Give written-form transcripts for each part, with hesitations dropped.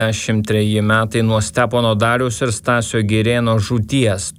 103 metai nuo Stepono Dariaus ir Stasio Girėno žūties.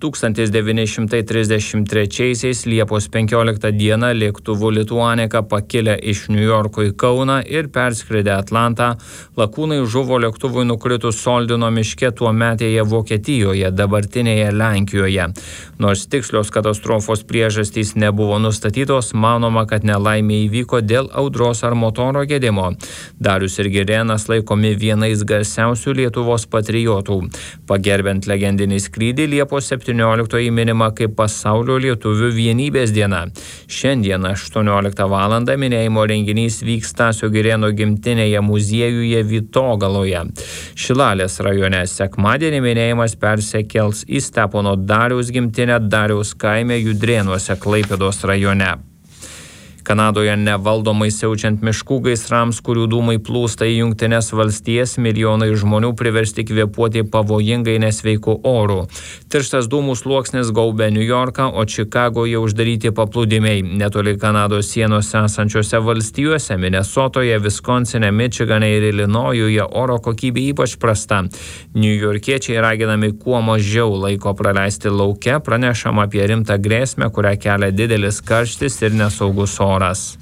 1933 Liepos 15 dieną lėktuvu Lituanika pakilę iš Niujorko į Kauną ir perskridę Atlantą, lakūnai žuvo lėktuvui nukritus Soldino miške tuometėje Vokietijoje, dabartinėje Lenkijoje. Nors tikslios katastrofos priežastys nebuvo nustatytos, manoma, kad nelaimė įvyko dėl audros ar motoro gedimo. Darius ir Girėnas laikomi vienais garsiausių Lietuvos patriotų. Pagerbiant legendinį skrydį, Liepos 17 minima kaip pasaulio lietuvių vienybės diena. Šiandien 18 val. Minėjimo renginys vyks Stasio Girėno gimtinėje muziejuje Vytogaloje. Šilalės rajone sekmadienį minėjimas persikels į Stepono Dariaus gimtinę Dariaus kaime Judrėnuose Klaipėdos rajone. Kanadoje nevaldomai siaučiant miškų gaisrams, kurių dūmai plūsta į Jungtines valstijas, milijonai žmonių priversti kvėpuoti pavojingai nesveiku oru. Tirštas dūmų sluoksnis gaubia Niujorką, o Čikagoje uždaryti paplūdimiai. Netoli Kanados sienos esančiose valstijose, Minesotoje, Viskonsine, Mičigane ir Ilinojuje oro kokybė ypač prasta. Niujorkiečiai raginami kuo mažiau laiko praleisti lauke, pranešama apie rimtą grėsmę, kurią kelia didelis karštis ir nesaugus oras.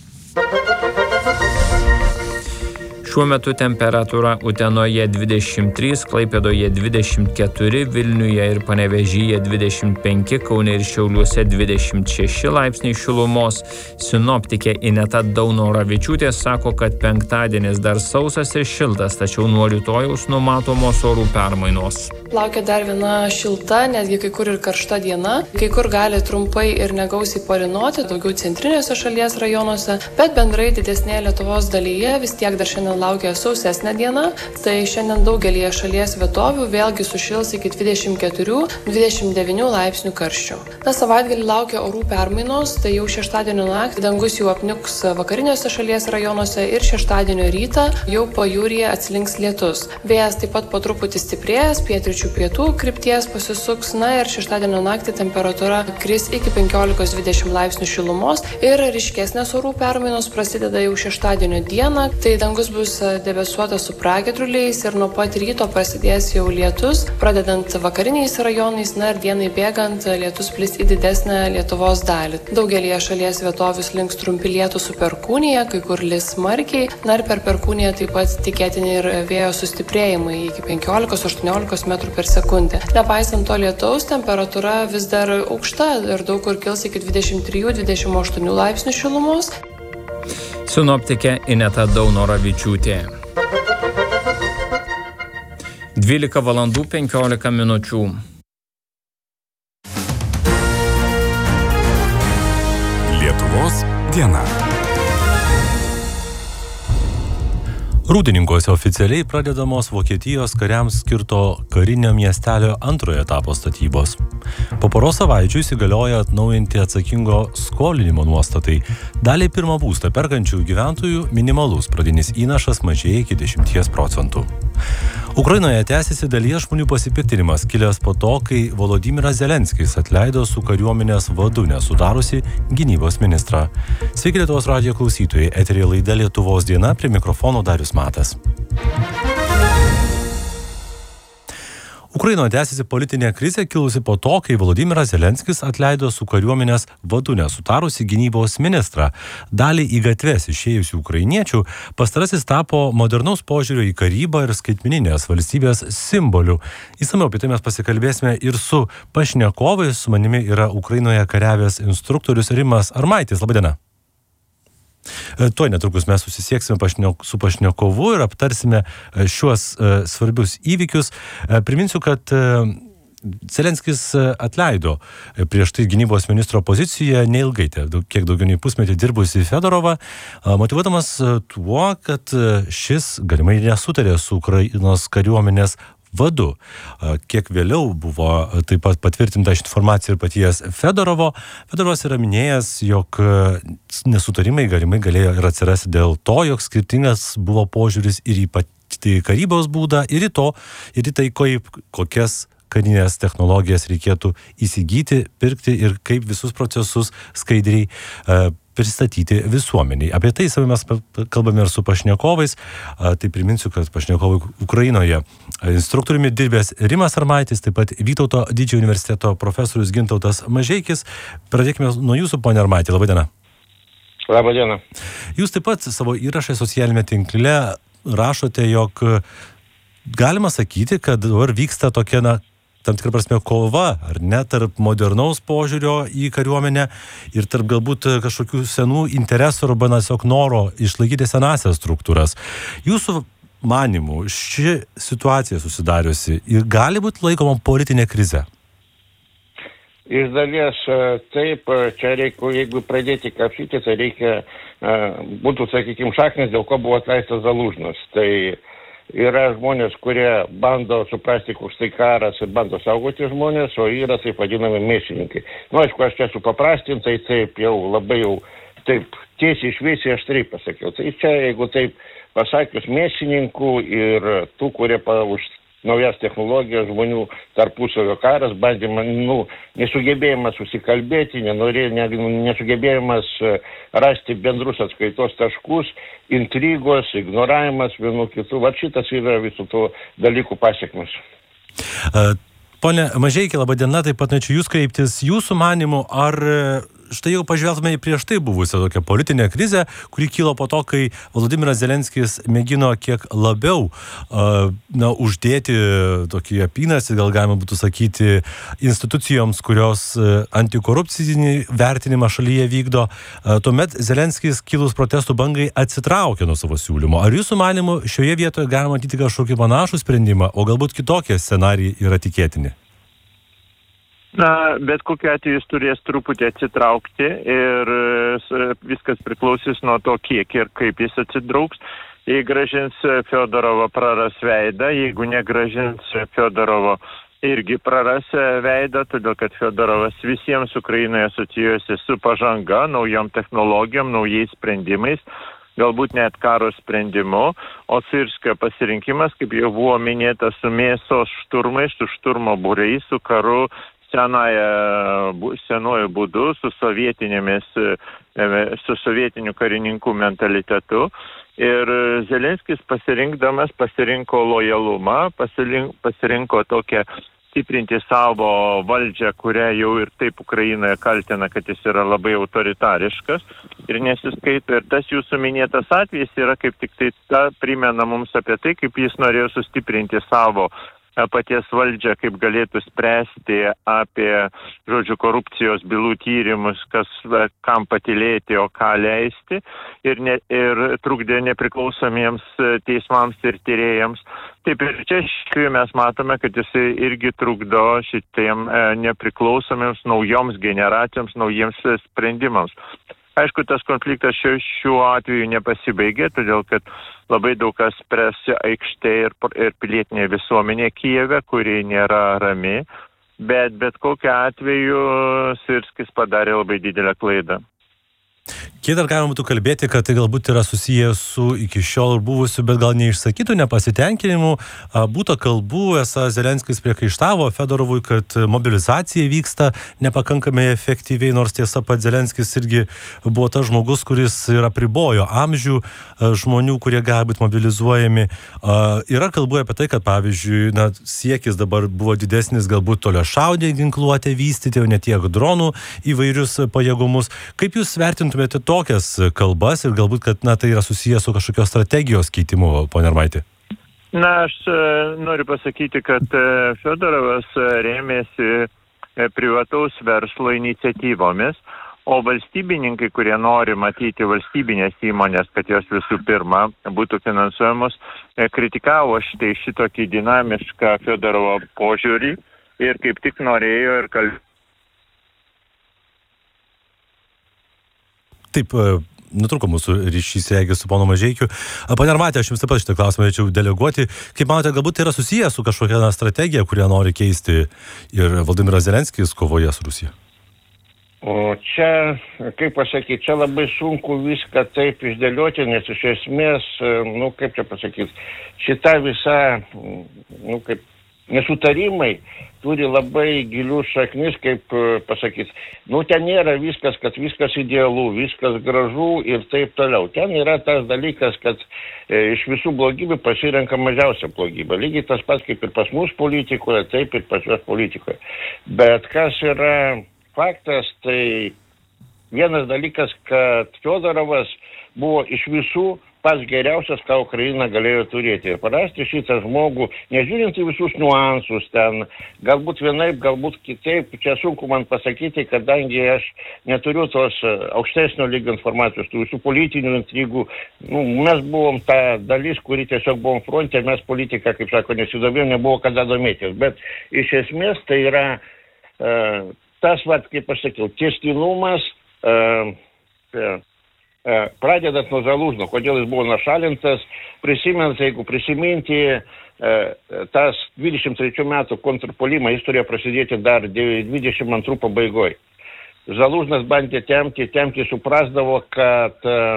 Šiuo metu temperatūra Utenoje 23, Klaipėdoje 24, Vilniuje ir Panevėžyje 25, Kaune ir Šiauliuose 26 laipsniai šilumos. Sinoptikė Ineta Daunoravičiūtė sako, kad penktadienis dar sausas ir šiltas, tačiau nuo rytojaus numatomos orų permainos. Laukia dar viena šilta, netgi kai kur ir karšta diena. Kai kur gali trumpai ir negausiai palynoti, daugiau centrinėse šalies rajonuose, bet bendrai didesnėje Lietuvos dalyje vis tiek dar šiandien laukia sausesnė diena. Tai šiandien daugelyje šalies vietovių vėlgi sušils iki 24-29 laipsnių karščio. Savaitgalį laukia orų permainos, tai jau šeštadienio naktį dangus jau apniuks vakariniuose šalies rajonuose ir šeštadienio rytą jau pajūryje atslinks lietus. Vėjas taip pat po truputį stiprės, pietryčių pietų krypties pasisuks, ir šeštadienio naktį temperatūra kris iki 15-20 laipsnių šilumos ir ryškesnės orų permainos prasideda jau šeštadienio dieną. Tai dangus bus debesuotas su pragiedruliais ir nuo pat ryto prasidės jau lietus, pradedant vakariniais rajonais, ir dienai bėgant lietus plis į didesnę Lietuvos dalį. Daugelį šalies vietovių slinks trumpi lietūs su perkūnija, kai kur lis smarkiai, ir per perkūniją taip pat tikėtini ir vėjo sustiprėjimai iki 15-18 metrų per sekundę. Nepaisant to lietaus, temperatūra vis dar aukšta ir daug kur kils iki 23-28 laipsnių šilumos. Sinoptikė Ineta Daunoravičiūtė. 12 valandų 15 minučių. Lietuvos diena. Rūdininkuose oficialiai pradedamos Vokietijos kariams skirto karinio miestelio antrojo etapo statybos. Po poros savaičių įsigalioja atnaujinti atsakingo skolinimo nuostatai. Daliai pirmą būstą perkančių gyventojų minimalus pradinis įnašas mažėja iki 10%. Ukrainoje tęsiasi dalies žmonių pasipiktinimas, kilęs po to, kai Volodymyras Zelenskis atleido su kariuomenės vadu nesudarusi gynybos ministrą. Sveiki Lietuvos radijo klausytojai, eteryje laida Lietuvos diena, prie mikrofono Darius Matas. Ukrainoje tęsiasi politinė krizė kilusi po to, kai Volodymyras Zelenskis atleido su kariuomenės vadu nesutarusi gynybos ministrą. Dalį į gatves išėjusių ukrainiečių pastarasis tapo modernaus požiūrio į karybą ir skaitmeninės valstybės simboliu. Išsamiau apie tai mes pasikalbėsime ir su pašnekovais. Su manimi yra Ukrainoje kariavęs instruktorius Rimas Armaitis. Labadiena. Tuoj netrukus mes susisieksime su pašnekovu ir aptarsime šiuos svarbius įvykius. Priminsiu, kad Zelenskis atleido prieš tai gynybos ministro poziciją neilgai, kiek daugiau nei pusmetį dirbusi Fedorovą, motyvuodamas tuo, kad šis galimai nesutarė su Ukrainos kariuomenės vadu. Kiek vėliau buvo taip pat patvirtinta ši informacija ir paties Fedorovo. Fedorovas yra minėjęs, jog nesutarimai galimai galėjo ir atsirasti dėl to, jog skirtingas buvo požiūris ir į patį karybos būdą, ir į tai, kokias karinės technologijas reikėtų įsigyti, pirkti ir kaip visus procesus skaidriai pristatyti visuomeniai. Apie tai mes kalbame ir su pašnekovais. Tai priminsiu, kad pašnekovai Ukrainoje instruktoriumi dirbęs Rimas Armaitis, taip pat Vytauto Didžiojo universiteto profesorius Gintautas Mažeikis. Pradėkime nuo jūsų, ponia Armaitį. Labą dieną. Labą dieną. Jūs taip pat savo įrašai socialinėme tinkle rašote, jog galima sakyti, kad dabar vyksta tokia, tam tikrą prasme, kova, ar ne, tarp modernaus požiūrio į kariuomenę ir tarp galbūt kažkokių senų interesų arba tiesiog noro išlaikyti senasias struktūras. Jūsų manimų ši situacija susidariusi ir gali būti laikoma politinė krize? Iš dalies taip, čia reikia, jeigu pradėti kapšyti, tai reikia, būtų, sakykime, šaknis, dėl ko buvo atleistas Zalužnas. Tai yra žmonės, kurie bando suprasti, koks tai karas ir bando saugoti žmonės, o yra taip vadinami mėsininkai. Aišku, aš čia supaprastintai, taip jau labai jau taip tiesiai šviesiai aštriai pasakiau. Tai čia, jeigu taip pasakius, mėsininkų ir tų, kurie už naujas technologijas žmonių tarpusavio karas, bandymas, nesugebėjimas susikalbėti, nesugebėjimas rasti bendrus atskaitos taškus, intrigos, ignoravimas vienų kitų. Va šitas yra visų tų dalykų pasiekmes. Pone Mažeiki, laba diena, taip pat norėčiau jūs kreiptis. Jūsų manimu, ar štai jau pažvelgtume į prieš tai buvusią tokią politinę krizę, kuri kilo po to, kai Volodymyras Zelenskis mėgino kiek labiau uždėti tokį apynasrį, gal galima būtų sakyti, institucijoms, kurios antikorupcinį vertinimą šalyje vykdo. Tuomet Zelenskis kilus protestų bangai atsitraukė nuo savo siūlymo. Ar jūsų manimu šioje vietoje galima matyti kažkokį panašų sprendimą, o galbūt kitokie scenarijai yra tikėtini? Bet kokiu atveju jis turės truputį atsitraukti ir viskas priklausys nuo to, kiek ir kaip jis atsitrauks. Jei grąžins Fiodorovo, praras veidą, jeigu negrąžins Fiodorovo, irgi praras veidą, todėl kad Fiodorovas visiems Ukrainoje asocijuosi su pažanga, naujom technologijom, naujais sprendimais, galbūt net karo sprendimu, o Syrskio pasirinkimas, kaip jau buvo minėta, su mėsos šturmais, su šturmo būriais, su karu senuoju būdu, su sovietiniu karininkų mentalitetu. Ir Zelenskis pasirinko lojalumą, pasirinko tokią stiprinti savo valdžią, kurią jau ir taip Ukrainoje kaltina, kad jis yra labai autoritariškas ir nesiskaito. Ir tas jūsų minėtas atvejis yra kaip tik tai primena mums apie tai, kaip jis norėjo sustiprinti savo paties valdžią, kaip galėtų spręsti apie, korupcijos bylų tyrimus, kam patylėti, o ką leisti, ir trukdė nepriklausomiems teismams ir tyrėjams. Taip ir čia mes matome, kad jis irgi trukdo šitiem nepriklausomiems naujoms generacijoms, naujiems sprendimams. Aišku, tas konfliktas šiuo atveju nepasibaigė, todėl kad labai daug kas spręs aikštė ir pilietinė visuomenė Kijeve, kuri nėra rami, bet kokiu atveju Syrskis padarė labai didelę klaidą. Kiek dar galima būtų kalbėti, kad tai galbūt yra susiję su iki šiol buvusiu, bet gal neišsakytų nepasitenkinimu. Būta kalbų, esą Zelenskis priekaištavo Fedorovui, kad mobilizacija vyksta nepakankamai efektyviai, nors tiesa pats Zelenskis irgi buvo tas žmogus, kuris yra apribojo amžių žmonių, kurie gali būti mobilizuojami. Yra kalbų apie tai, kad pavyzdžiui, siekis dabar buvo didesnis galbūt toliašaudę ginkluotę vystyti, o ne tiek dronų įvairius pajėgumus. Kaip jūs vertintumėte tokias kalbas ir galbūt, kad tai yra susijęs su kažkokios strategijos keitimu, ponia Armaitį? Aš noriu pasakyti, kad Fiodorovas rėmėsi privataus verslo iniciatyvomis, o valstybininkai, kurie nori matyti valstybinės įmonės, kad jos visų pirma būtų finansuojamos, kritikavo šitokį dinamišką Fiodorovo požiūrį ir kaip tik norėjo ir kalbėjo. Taip, nutruko mūsų ryšys regis su pono Mažeikiu. Pane Armaitė, aš jums taip pat šitą klausimą norėčiau deleguoti. Kaip manote, galbūt tai yra susijęs su kažkokia strategija, kurią nori keisti ir Volodymyras Zelenskis kovoje su Rusija? O čia, kaip pasakyti, čia labai sunku viską taip išdėlioti, nes iš esmės, kaip čia pasakyti, šita visa, kaip nesutarimai turi labai gilius šaknis, kaip pasakyti. Ten nėra viskas, kad viskas idealu, viskas gražu ir taip toliau. Ten yra tas dalykas, kad iš visų blogybių pasirenka mažiausia blogybė. Lygiai tas pats kaip ir pas mus politikoje, taip ir pas juos politikoje. Bet kas yra faktas, tai vienas dalykas, kad Fiodorovas buvo iš visų pats geriausias, ką Ukraina galėjo turėti. Ir parasti šitą žmogų, nežiūrint į visus niuansus ten, galbūt vienaip, galbūt kitaip, čia sunku man pasakyti, kadangi aš neturiu tos aukštesnio lygio informacijos, tų visų politinių intrigų. Mes buvom ta dalis, kuri tiesiog buvom fronte, mes politiką, kaip sako, nesidomėjom, nebuvo kada domėtis. Bet iš esmės tai yra tas, kaip aš sakiau, tęstinumas, pradedant nuo Zalužno, kodėl jis buvo nušalintas, jeigu prisiminti tas 23 metų kontrpuolimą, jis turėjo prasidėti dar 22 pabaigoje. Zalužnas bandė tempti, suprasdavo, kad,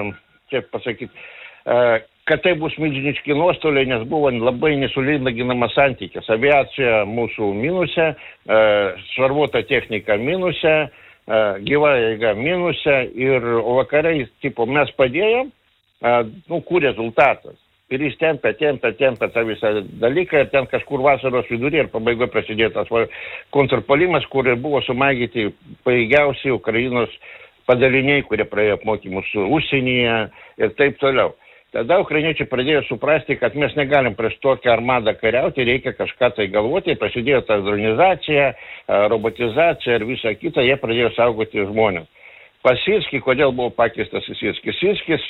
kad tai bus milžiniški nuostoliai, nes buvo labai nesulyginamas santykis. Aviacija mūsų minuse, šarvuota technika minuse, gyva jėga minuse ir vakarai, mes padėjom, kur rezultatas. Ir jis tempia tą visą dalyką ir ten kažkur vasaros viduryje ir pabaigoje prasidėjo tas kontrpuolimas, kur buvo sumaigyti pajėgiausi Ukrainos padaliniai, kurie praėjo apmokymus užsienyje ir taip toliau. Tada ukrainiečiai pradėjo suprasti, kad mes negalim prieš tokią armadą kariauti, reikia kažką tai galvoti, prasidėjo ta dronizacija, robotizacija ir visa kita, jie pradėjo saugoti žmonės. Pas Sirskį, kodėl buvo pakeistas Sirskis? Sirskis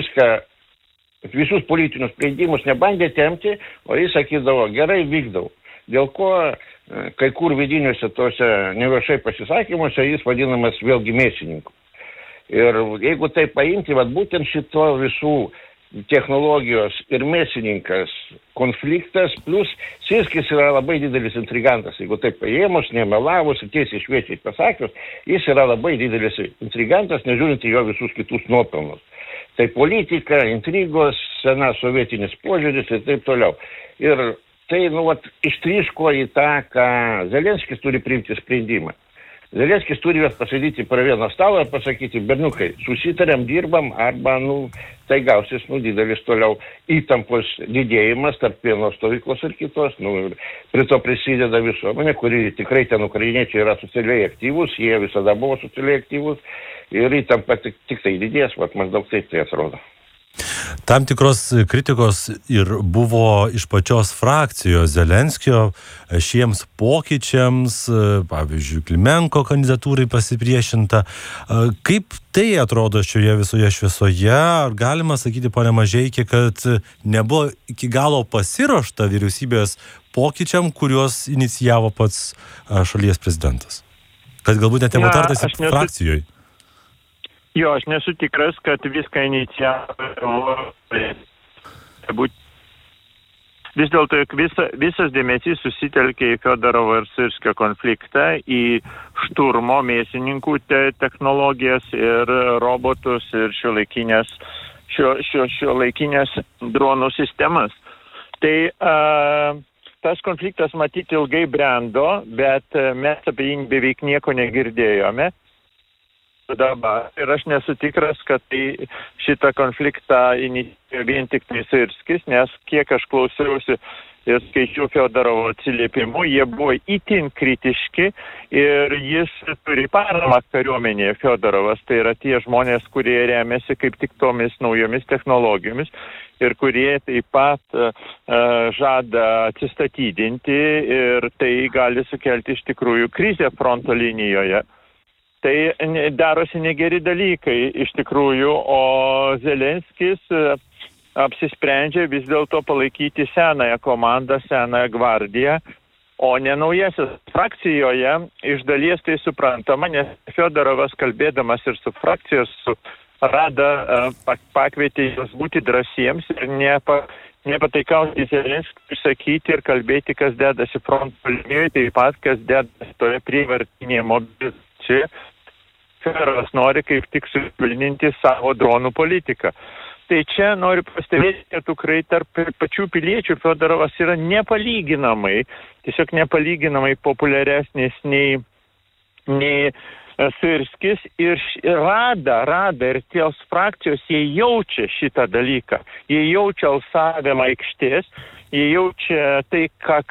visus politinius sprendimus nebandė tempti, o jis sakydavo, gerai vykdau. Dėl ko kai kur vidiniuose tose neviešai pasisakymuose jis vadinamas vėlgi mėsininku. Ir jeigu tai paimti, būtent šito visų technologijos ir mėsininkas konfliktas, plus Sirskis yra labai didelis intrigantas. Jeigu taip paėmus, nemelavus, tiesiai šviečiai pasakius, jis yra labai didelis intrigantas, nežiūrint į jo visus kitus nuopelnus. Tai politika, intrigos, sena sovietinis požiūris ir taip toliau. Ir tai, ištryško į tą, ką Zelenskis turi priimti sprendimą. Zelenskis turi juos pasėdyti prie vieno stalo ir pasakyti, berniukai, susitarėm, dirbam, arba, tai gausis, didelis toliau įtampos didėjimas tarp vienos stovyklos ir kitos, ir prie to prisideda visuomenė, kuri tikrai ten ukrainiečiai yra socialiai aktyvus, jie visada buvo socialiai aktyvus ir įtampa tik tai didės, maždaug taip tai atrodo. Tam tikros kritikos ir buvo iš pačios frakcijos Zelenskio šiems pokyčiams, pavyzdžiui, Klimenko kandidatūrai pasipriešinta. Kaip tai atrodo šioje visoje šviesoje? Ar galima sakyti, ponia Mažeikė, kad nebuvo iki galo pasiruošta vyriausybės pokyčiam, kuriuos inicijavo pats šalies prezidentas? Kad galbūt net nebuvo tartasi frakcijoje? Jo, aš nesu tikras, kad viską inicijavo. Vis dėlto visas dėmesys susitelkė į Fiodorovo ir Sirskio konfliktą, į šturmo mėsininkų technologijas ir robotus ir šiuolaikinės dronų sistemas. Tai tas konfliktas matyti ilgai brendo, bet mes apie jį beveik nieko negirdėjome. Dabar. Ir aš nesu tikras, kad šitą konfliktą inicijuoja vien tik tai Sirskis, nes kiek aš klausiausi ir skaičiau Fiodorovo atsiliepimų, jie buvo itin kritiški ir jis turi paramą kariuomenėje Fiodorovas. Tai yra tie žmonės, kurie remiasi kaip tik tomis naujomis technologijomis ir kurie taip pat žada atsistatydinti ir tai gali sukelti iš tikrųjų krizę fronto linijoje. Tai darosi negeri dalykai iš tikrųjų, o Zelenskis apsisprendžia vis dėlto palaikyti senąją komandą, senąją gvardiją, o ne naujasis. Frakcijoje iš dalies tai suprantama, nes Fiodorovas kalbėdamas ir su frakcijos, su Rada pakvietė juos būti drąsiems ir nepataikauti Zelenskiui sakyti ir kalbėti, kas dedasi fronto linijoje, taip pat kas dedasi toje prievartinėje mobilizacijoje. Fiodorovas nori kaip tik suvilninti savo dronų politiką. Tai čia noriu pastebėti, kad tikrai tarp pačių piliečių Fiodorovas yra tiesiog nepalyginamai populiaresnis nei Syrskis ir Rada ir tos frakcijos, jie jaučia šitą dalyką, jie jaučia alsavimą aikštės, jie jaučia tai, ką